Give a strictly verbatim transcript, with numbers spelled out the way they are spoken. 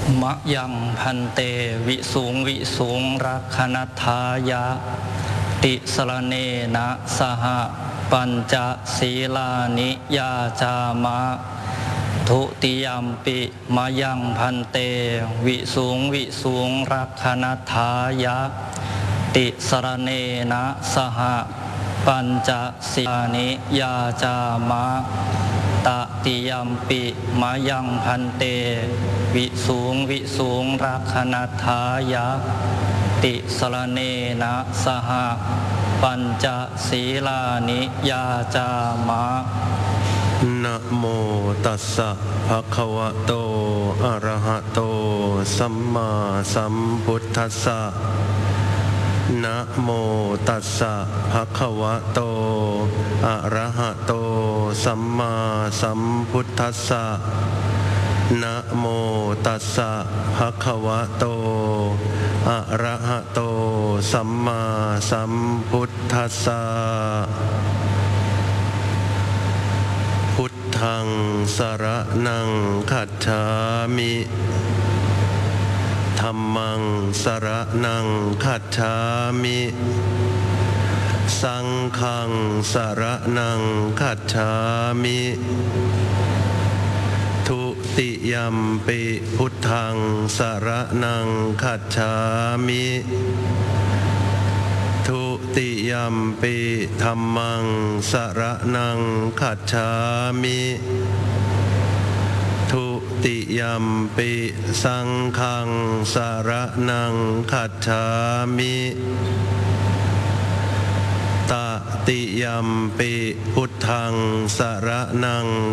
มะยังพันเตวิสุงวิสุงรักขณทายะติสรเนนะสหปัญจศีลานิยาจามะทุติยัมปิมะยังพันเตวิสุงวิสุงรักขณทายะติสรเนนะสหปัญจศีลานิยาจามะตติยัมปิมะยังพันเตวิสุงวิสุงรักขณทายะติสรเนนะสหปัญจศีลานิยาจามะนะโมตัสสะภะคะวะโตอะระหะโตสัมมาสัมพุทธัสสะนะโมตัสสะภะคะวะโตอะระหะโตสัมมาสัมพุทธัสสะนะโมตัสสะภะคะวะโตอะระหะโตสัมมาสัมพุทธัสสะพุทธังสรณังคัจฉามิธัมมังสรณังคัจฉามิสังฆังสรณังคัจฉามิทุติยัมปิพุทธังสรณังคัจฉามิทุติยัมปิธัมมังสรณังคัจฉามิทุติยัมปิสังฆังสรณังคัจฉามิตติยัมปิพุทธังสรณัง